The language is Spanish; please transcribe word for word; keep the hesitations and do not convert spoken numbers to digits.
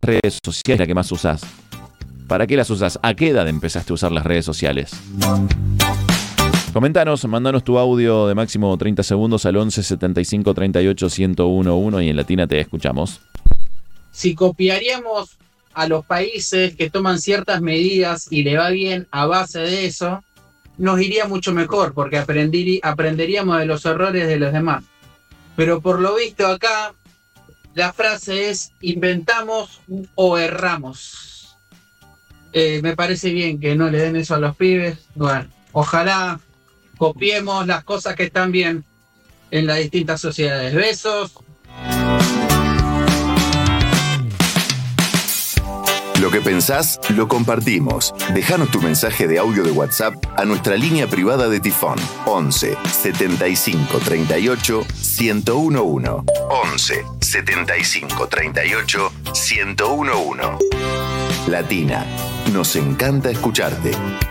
redes sociales la que más usás? ¿Para qué las usás? ¿A qué edad empezaste a usar las redes sociales? Comentanos, mandanos tu audio de máximo treinta segundos al once setenta y cinco treinta y ocho ciento uno uno y en Latina te escuchamos. Si copiaríamos a los países que toman ciertas medidas y le va bien a base de eso, nos iría mucho mejor porque aprendiri- aprenderíamos de los errores de los demás. Pero por lo visto acá, la frase es inventamos o erramos. Eh, me parece bien que no le den eso a los pibes. Bueno, ojalá copiemos las cosas que están bien en las distintas sociedades. Besos. Lo que pensás, lo compartimos. Dejanos tu mensaje de audio de WhatsApp a nuestra línea privada de Tifón. once setenta y cinco treinta y ocho ciento uno. once setenta y cinco treinta y ocho ciento uno. Latina, nos encanta escucharte.